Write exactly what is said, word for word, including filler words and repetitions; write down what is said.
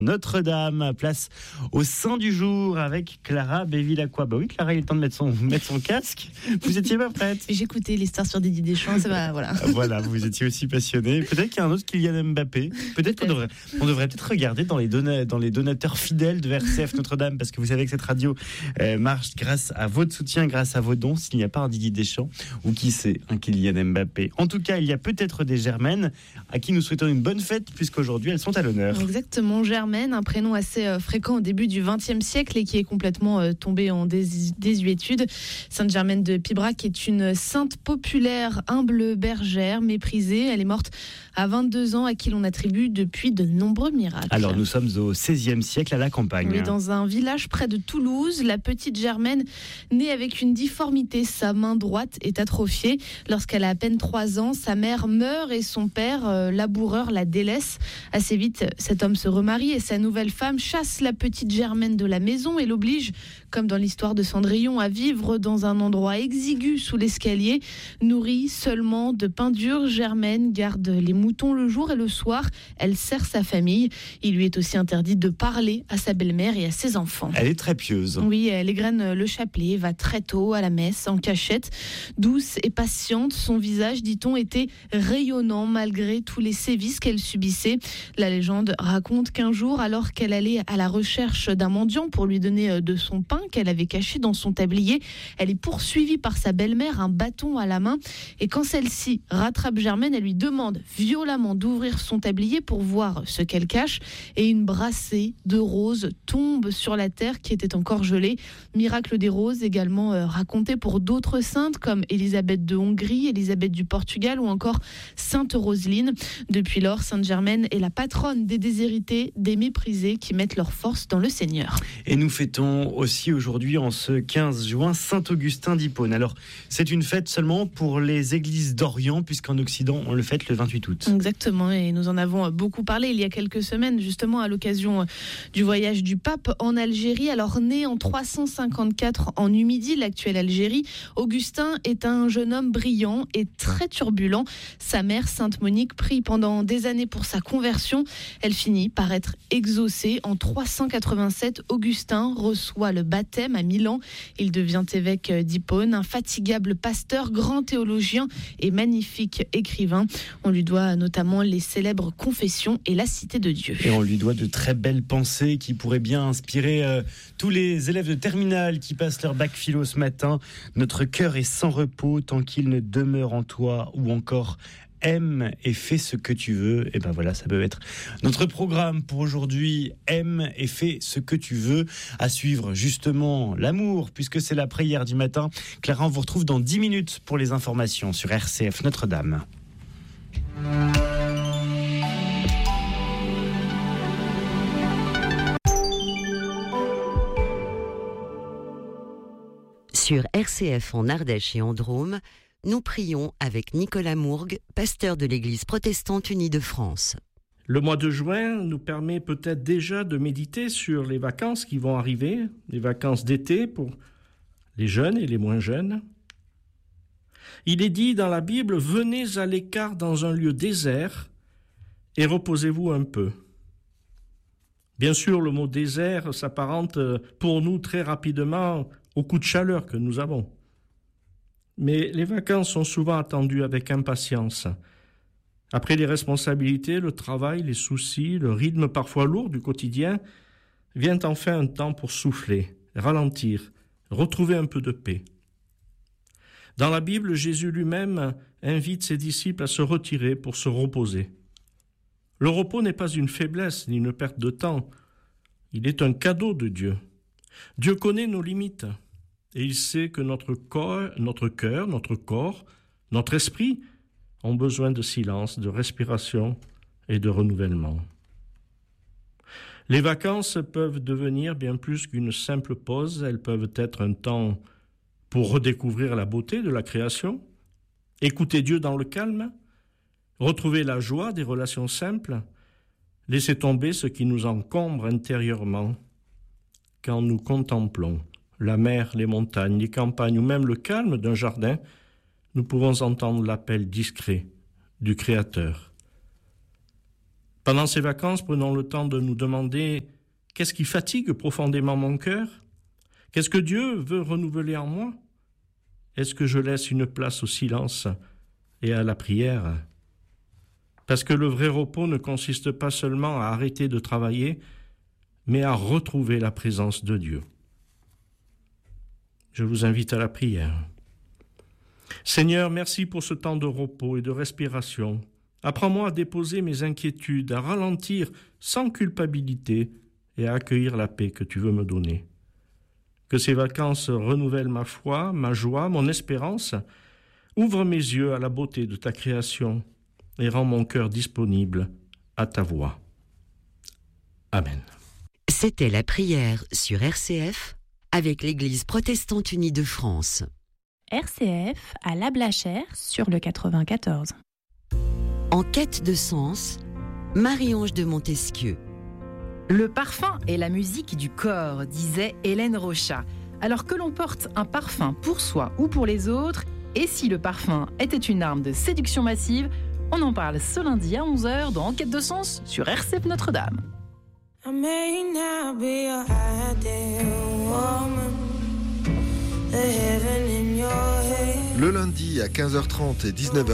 Notre-Dame, place au sein du jour avec Clara Bevilacqua. Bah oui, Clara, il est temps de mettre son, mettre son casque. Vous étiez pas prête? J'écoutais les stars sur Didier Deschamps, ça va, voilà. Voilà, vous étiez aussi passionnée. Peut-être qu'il y a un autre Kylian Mbappé. Peut-être qu'on devrait, on devrait peut-être regarder dans les, dona- dans les donateurs fidèles de R C F Notre-Dame, parce que vous savez que cette radio euh, marche grâce à votre soutien, grâce à vos dons. S'il n'y a pas un Didier Deschamps, ou qui sait, un Kylian Mbappé. En tout cas, il y a peut-être des Germaines à qui nous souhaitons une bonne fête, puisqu'aujourd'hui elles sont à l'honneur. Exactement, Germaine, un prénom assez fréquent au début du vingtième siècle et qui est complètement euh, tombé en dés- désuétude. Sainte Germaine de Pibrac est une sainte populaire, humble bergère, méprisée. Elle est morte à vingt-deux ans, à qui l'on attribue depuis de nombreux miracles. Alors nous sommes au seizième siècle à la campagne. Oui, dans un village près de Toulouse, la petite Germaine, née avec une difformité, sa main droite est atrophiée. Lorsqu'elle a à peine trois ans, sa mère meurt et son père, euh, laboureur, la délaisse. Assez vite, cet homme se remarie et sa nouvelle femme chasse la petite Germaine de la maison et l'oblige, comme dans l'histoire de Cendrillon, à vivre dans un endroit exigu sous l'escalier. Nourrie seulement de pain dur, Germaine garde les moutons le jour et le soir. Elle sert sa famille. Il lui est aussi interdit de parler à sa belle-mère et à ses enfants. Elle est très pieuse. Oui, elle égrène le chapelet, va très tôt à la messe, en cachette. Douce et patiente, son visage, dit-on, était rayonnant malgré tous les sévices qu'elle subissait. La légende raconte qu'un jour, alors qu'elle allait à la recherche d'un mendiant pour lui donner de son pain qu'elle avait caché dans son tablier, elle est poursuivie par sa belle-mère, un bâton à la main. Et quand celle-ci rattrape Germaine, elle lui demande violemment d'ouvrir son tablier pour voir ce qu'elle cache. Et une brassée de roses tombe sur la terre qui était encore gelée. Miracle des roses également euh, raconté pour d'autres saintes comme Élisabeth de Hongrie, Élisabeth du Portugal ou encore Sainte Roseline. Depuis lors, Sainte Germaine est la patronne des déshérités, des méprisés qui mettent leur force dans le Seigneur. Et nous fêtons aussi aujourd'hui, en ce quinze juin, Saint-Augustin d'Hippone. Alors, c'est une fête seulement pour les églises d'Orient, puisqu'en Occident, on le fête le vingt-huit août. Exactement, et nous en avons beaucoup parlé il y a quelques semaines, justement à l'occasion du voyage du pape en Algérie. Alors, né en trois cent cinquante-quatre en Numidie, l'actuelle Algérie, Augustin est un jeune homme brillant et très turbulent. Sa mère, Sainte Monique, prie pendant des années pour sa conversion. Elle finit par être exaucée. En trois cent quatre-vingt-sept, Augustin reçoit le baptême à Milan. Il devient évêque d'Hippone, infatigable pasteur, grand théologien et magnifique écrivain. On lui doit notamment les célèbres Confessions et la Cité de Dieu. Et on lui doit de très belles pensées qui pourraient bien inspirer euh, tous les élèves de terminale qui passent leur bac philo ce matin. Notre cœur est sans repos tant qu'il ne demeure en toi, ou encore aime et fais ce que tu veux. Et ben voilà, ça peut être notre programme pour aujourd'hui. Aime et fais ce que tu veux. À suivre justement l'amour, puisque c'est la prière du matin. Clara, on vous retrouve dans dix minutes pour les informations sur R C F Notre-Dame. Sur R C F en Ardèche et en Drôme, nous prions avec Nicolas Mourgue, pasteur de l'Église protestante unie de France. Le mois de juin nous permet peut-être déjà de méditer sur les vacances qui vont arriver, les vacances d'été pour les jeunes et les moins jeunes. Il est dit dans la Bible, « Venez à l'écart dans un lieu désert et reposez-vous un peu ». Bien sûr, le mot « désert » s'apparente pour nous très rapidement au coup de chaleur que nous avons. Mais les vacances sont souvent attendues avec impatience. Après les responsabilités, le travail, les soucis, le rythme parfois lourd du quotidien, vient enfin un temps pour souffler, ralentir, retrouver un peu de paix. Dans la Bible, Jésus lui-même invite ses disciples à se retirer pour se reposer. Le repos n'est pas une faiblesse ni une perte de temps. Il est un cadeau de Dieu. Dieu connaît nos limites et il sait que notre corps, notre cœur, notre corps, notre esprit ont besoin de silence, de respiration et de renouvellement. Les vacances peuvent devenir bien plus qu'une simple pause. Elles peuvent être un temps pour redécouvrir la beauté de la création, écouter Dieu dans le calme, retrouver la joie des relations simples, laisser tomber ce qui nous encombre intérieurement quand nous contemplons la mer, les montagnes, les campagnes ou même le calme d'un jardin. Nous pouvons entendre l'appel discret du Créateur. Pendant ces vacances, prenons le temps de nous demander qu'est-ce qui fatigue profondément mon cœur? Qu'est-ce que Dieu veut renouveler en moi? Est-ce que je laisse une place au silence et à la prière? Parce que le vrai repos ne consiste pas seulement à arrêter de travailler, mais à retrouver la présence de Dieu. Je vous invite à la prière. Seigneur, merci pour ce temps de repos et de respiration. Apprends-moi à déposer mes inquiétudes, à ralentir sans culpabilité et à accueillir la paix que tu veux me donner. Que ces vacances renouvellent ma foi, ma joie, mon espérance. Ouvre mes yeux à la beauté de ta création et rends mon cœur disponible à ta voix. Amen. C'était la prière sur R C F avec l'Église protestante unie de France. R C F à La Blachère sur le quatre-vingt-quatorze. En quête de sens, Marie-Ange de Montesquieu. Le parfum est la musique du corps, disait Hélène Rochat. Alors que l'on porte un parfum pour soi ou pour les autres, et si le parfum était une arme de séduction massive, on en parle ce lundi à onze heures dans En quête de sens sur R C F Notre-Dame. I may not be your ideal woman, the heaven in your head. Le lundi à quinze heures trente et dix-neuf heures.